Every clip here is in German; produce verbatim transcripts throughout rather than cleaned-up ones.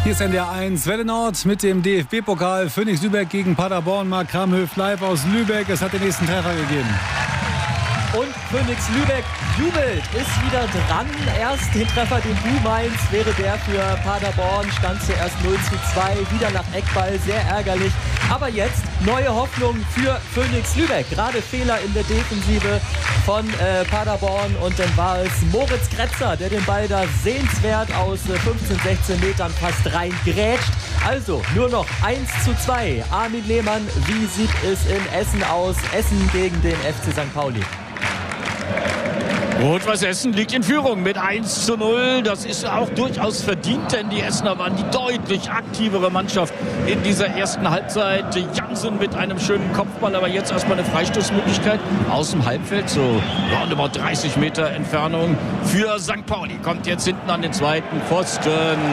Hier ist N D R eins Welle Nord mit dem D F B-Pokal. Phoenix Lübeck gegen Paderborn. Marc Kramhöft live aus Lübeck. Es hat den nächsten Treffer gegeben. Und Phoenix Lübeck jubelt, ist wieder dran. Erst den Treffer, den du meinst, wäre der für Paderborn. Stand zuerst null zu zwei, wieder nach Eckball, sehr ärgerlich. Aber jetzt neue Hoffnung für Phoenix Lübeck. Gerade Fehler in der Defensive von äh, Paderborn. Und dann war es Moritz Kretzer, der den Ball da sehenswert aus äh, fünfzehn, sechzehn Metern fast reingrätscht. Also nur noch eins zu zwei. Armin Lehmann, wie sieht es in Essen aus? Essen gegen den F C Sankt Pauli. Rot-Weiß Essen liegt in Führung mit eins zu null. Das ist auch durchaus verdient, denn die Essener waren die deutlich aktivere Mannschaft in dieser ersten Halbzeit. Jansen mit einem schönen Kopfball, aber jetzt erstmal eine Freistoßmöglichkeit aus dem Halbfeld, so roundabout dreißig Meter Entfernung für Sankt Pauli. Kommt jetzt hinten an den zweiten Pfosten.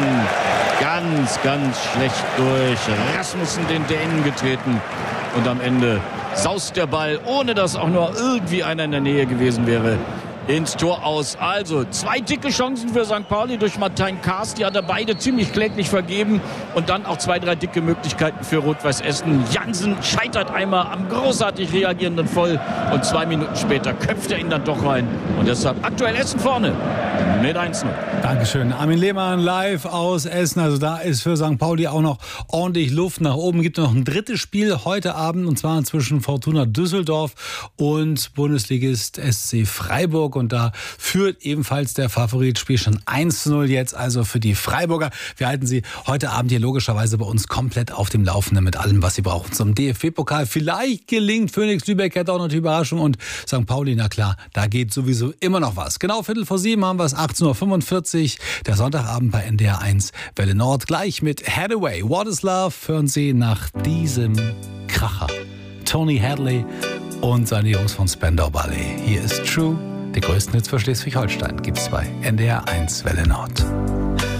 Ganz, ganz schlecht durch. Rasmussen den Dänen getreten. Und am Ende saust der Ball, ohne dass auch nur irgendwie einer in der Nähe gewesen wäre, ins Tor aus. Also zwei dicke Chancen für Sankt Pauli durch Martin Kaas. Die hat er beide ziemlich kläglich vergeben. Und dann auch zwei, drei dicke Möglichkeiten für Rot-Weiß Essen. Jansen scheitert einmal am großartig reagierenden Voll. Und zwei Minuten später köpft er ihn dann doch rein. Und deshalb aktuell Essen vorne mit eins zu null. Dankeschön. Armin Lehmann live aus Essen. Also da ist für Sankt Pauli auch noch ordentlich Luft nach oben. Gibt noch ein drittes Spiel heute Abend. Und zwar zwischen Fortuna Düsseldorf und Bundesligist S C Freiburg. Und da führt ebenfalls der Favorit. Spielstand eins zu null jetzt also für die Freiburger. Wir halten Sie heute Abend hier logischerweise bei uns komplett auf dem Laufenden mit allem, was Sie brauchen zum D F B-Pokal. Vielleicht gelingt Phoenix Lübeck, hat auch noch die Überraschung. Und Sankt Pauli, na klar, da geht sowieso immer noch was. Genau Viertel vor sieben haben wir es, achtzehn Uhr fünfundvierzig. Der Sonntagabend bei N D R eins Welle Nord. Gleich mit Hathaway. What is Love? Hören Sie nach diesem Kracher. Tony Hadley und seine Jungs von Spandau Ballet. Hier ist True. Die größten Hits für Schleswig-Holstein gibt's bei N D R eins Welle Nord.